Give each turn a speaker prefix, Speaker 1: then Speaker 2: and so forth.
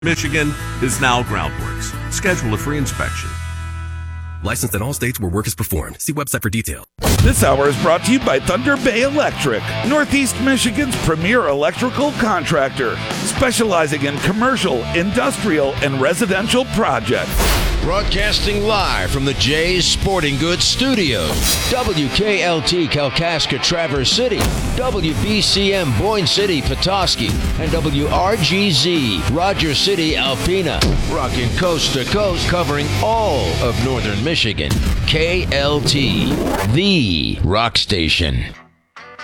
Speaker 1: Michigan is now Groundworks. Schedule a free inspection.
Speaker 2: Licensed in all states where work is performed. See website for details.
Speaker 3: This hour is brought to you by Thunder Bay Electric, Northeast Michigan's premier electrical contractor, specializing in commercial, industrial, and residential projects.
Speaker 4: Broadcasting live from the Jays Sporting Goods Studios. WKLT Kalkaska Traverse City, WBCM Boyne City Petoskey, and WRGZ Rogers City Alpena. Rocking coast to coast, covering all of northern Michigan. KLT, the rock station.